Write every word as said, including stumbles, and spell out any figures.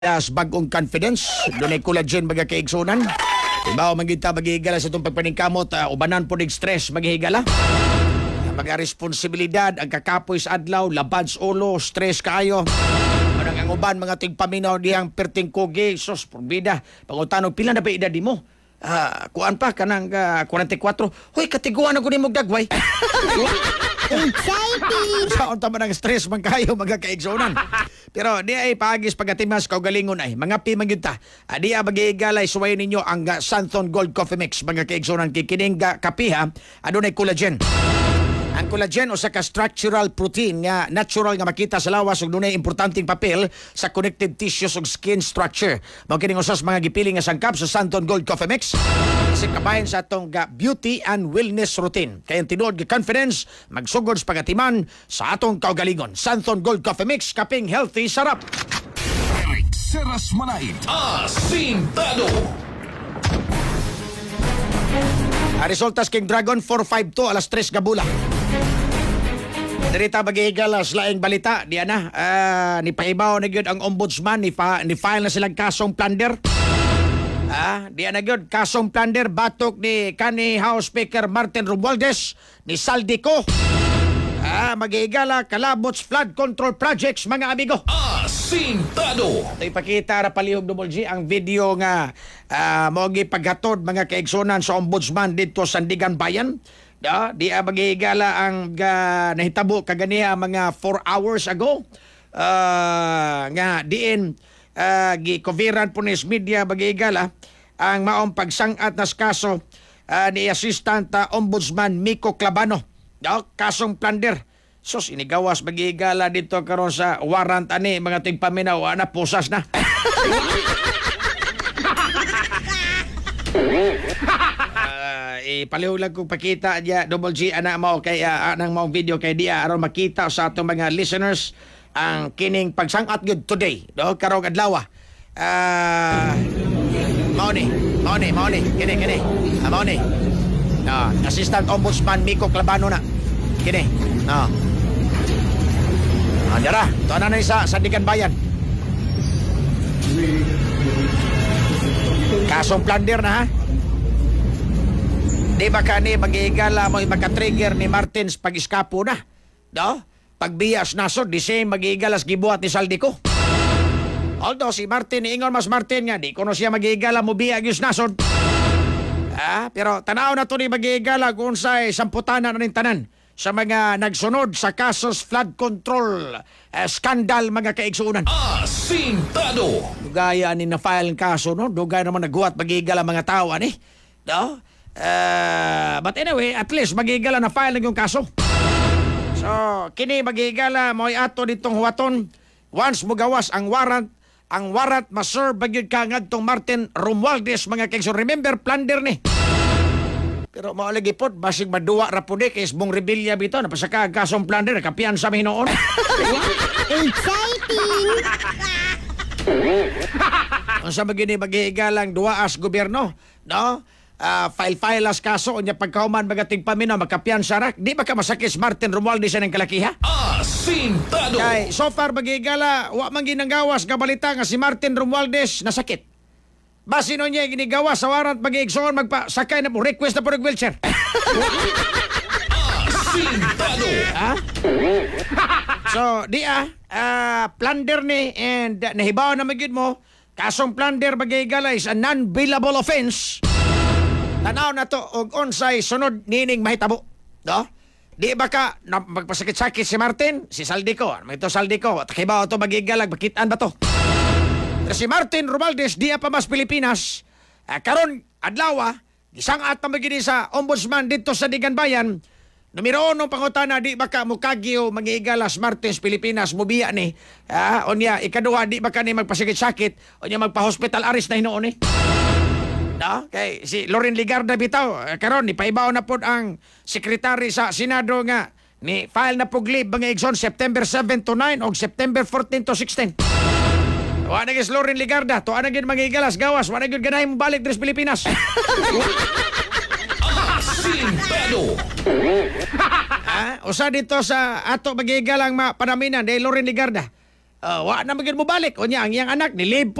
as bagong confidence, doon ay collagen mga kaigsunan. Ibaw magita magihigala sa itong pagpaningkamot, uh, ubanan po ng stress maghihigala. Mga responsibilidad, ang kakapoy sa adlaw, laban sa ulo, stress kaayo. Parang ang uban, mga tigpaminaw diyang perting kogi, sos, porbida. Pangutanong, pila na ba edad mo? Ah, kuan pa, kanang uh, forty-four. Hoy, katiguan ako ni mong dagway. Exciting! Saan tama ng stress man kayo mga kaigsunan. Pero di ay paagis pagatimas kaugalingon ay mga pi magyunta. Adi a magigalay suwayin ninyo ang uh, Santon Gold Coffee Mix mga kaigsunan kikining uh, kapiha adunay collagen. Ang collagen o sa ka structural protein nga natural nga makita sa lawas ug dunay importanteng papel sa connective tissues ug skin structure. Mao kining usas mga gipiling nga sangkap sa Santon Gold Coffee Mix. Kasi kabayan sa atong uh, beauty and wellness routine. Kaya tinuod nga confidence magsugod sa pagatiman sa atong kaugalingon. Santon Gold Coffee Mix kaping healthy sarap. Eric Seras Manait, Asintado. Ang resultas king Dragon four five two alas tres gabula. Dirita magihigalas laing balita diya na uh, ni pahibaw na gyud ang ombudsman ni, fa, ni file na silang kasong plunder. Ah, diya na gyud kasong plunder batok ni kani House Speaker Martin Romualdez ni Saldico. Ah, maghihigala kalabot flood control projects mga amigo. Asintado. Ito ipakita ra palihog Double G ang video nga uh, mo gipaghatod mga kaigsunan sa ombudsman dito sa Sandigan Bayan. Da, di uh, maghihigala ang uh, nahitabo kaganiya mga four hours ago. Uh, nga diin uh, gi-coveran po ni media maghihigala ang maong pagsangat nas kaso uh, ni Assistant uh, Ombudsman Miko Clabano. Da, kasong plunder. Sus, inigawas maghihigala dito karon sa warrant ani mga tigpaminaw ana pusas na. uh, ipalihog lang kong pakita diya Double G ana mao kay uh, anang mao video kay diya aron makita sa atong mga listeners ang kining pagsangat gyud today do karong adlaw. Ah, uh, mao ni, mao ni, mao ni, kini kini. Ah, mao ni. No, Assistant Ombudsman Miko Clabano na. Kini. No. Ah, dara, to na ni sa Sandigan Bayan. Kasong plunder na ha. Di ba kani mag-iigala mo maka-trigger ni Martins pag-iskapo na? Do? Pagbias nasod, di siya mag-iigalas gibuhat ni Saldico. Although si Martin, ingon mas Martin nga, di ko no siya mag-iigala mo biya yung nasod. Ah, pero tanaw na to ni mag-iigala kung sa'y samputanan na rin tanan sa mga nagsunod sa kasos flood control uh, skandal mga kaigsuunan. Asintado. Dugaya ni na-file ang kaso, no? Dugaya naman naghuwat mag-iigala mga tao, ani? Do? Uh, but anyway, at least mag-iigala na-file na yung kaso. So, kini mag-iigala mo'y ato ditong huwaton. Once mo gawas ang warrant, ang warrant maserve bagyod ka ngadtong Martin Romualdez mga kaigsuon. Remember, plunder ni. Pero maalagi po, basig maduwa ra po di kay isbong rebelya bito. Napasaka kasong plunder, kapiyan sa hinoon. Exciting! Ang sa magini maghihigalang duwaas gobyerno, no? Uh, file-file as kaso, unya pagkauman magating paminaw, makapiyan sa rak. Di ba ka masakis Martin Romualdez ng kalakiha? Asintado. Kay, so far magigala, wa man ginanggawas kabalita nga si Martin Romualdez nasakit. Basino niya ginigawa sa warrant mag-iigsoon, magpasakay na po, request na po ng wheelchair. Asintado. Ha? So, di ah, uh, plunder ni and uh, nahibaw na magid mo, kasong plunder magigala is a non-bailable offense. Tanaw na to, og onsay sunod nining mahitabo. No? Di ba ka na, magpasakit-sakit si Martin? Si Saldico. Ito Saldico. Takibaw ito magigalag. Bakitaan ba to? Pero si Martin Romualdez, di pa mas Pilipinas. Uh, karon adlaw, isang at na magini sa ombudsman dito sa Digan Bayan. Numero uno pangutana, di ba ka mukagyo magigalas Martins Pilipinas mubiya ni? Ah, onya, ikaduha, di ba ka ni magpasakit-sakit? Onya, magpa-hospital arrest na hinoon ni? No? Kay si Loren Ligarda bitaw karon ni paibaw na pod ang sekretary sa Senado nga ni file na pug leave mga igsoon September seven to nine o September fourteen to sixteen. Wa na gis Loren Ligarda to ana gid mga igalas gawas wa na gid ganahay mo balik dres Pilipinas. Asintado. Ah, usa dito sa ato magigalang ma panaminan dahil Loren Ligarda. Uh, wa na magid mo balik. O niya, ang iyang anak, nilib